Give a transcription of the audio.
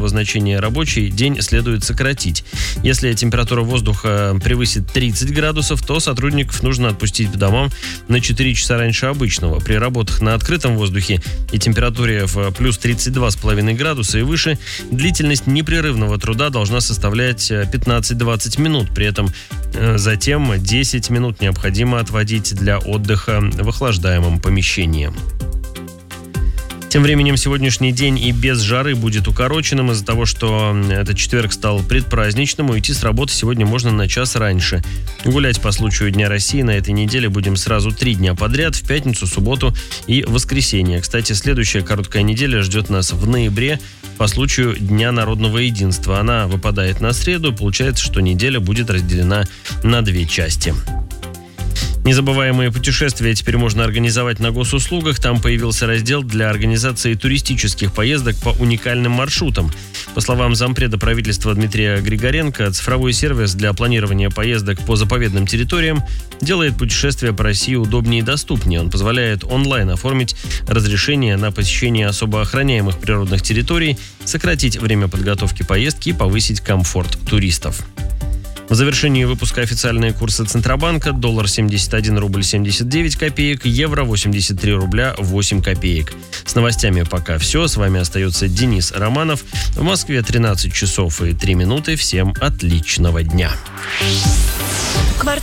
этого значения рабочий день следует сократить. Если температура воздуха превысит 30 градусов, то сотрудников нужно отпустить по домам на 4 часа раньше обычного. При работах на открытом воздухе и температуре в плюс 32,5 градуса и выше, длительность непрерывного труда должна составлять 15-20 минут. При этом затем 10 минут необходимо отводить для отдыха в охлаждаемом помещении. Тем временем сегодняшний день и без жары будет укороченным из-за того, что этот четверг стал предпраздничным. Уйти с работы сегодня можно на час раньше. Гулять по случаю Дня России на этой неделе будем сразу 3 дня подряд: в пятницу, субботу и воскресенье. Кстати, следующая короткая неделя ждет нас в ноябре по случаю Дня народного единства. Она выпадает на среду. Получается, что неделя будет разделена на 2 части. Незабываемые путешествия теперь можно организовать на госуслугах. Там появился раздел для организации туристических поездок по уникальным маршрутам. По словам зампреда правительства Дмитрия Григоренко, цифровой сервис для планирования поездок по заповедным территориям делает путешествия по России удобнее и доступнее. Он позволяет онлайн оформить разрешение на посещение особо охраняемых природных территорий, сократить время подготовки поездки и повысить комфорт туристов. В завершении выпуска официальные курсы Центробанка: доллар 71 рубль 79 копеек, евро 83 рубля 8 копеек. С новостями пока все. С вами остается Денис Романов. В Москве 13 часов и 3 минуты. Всем отличного дня.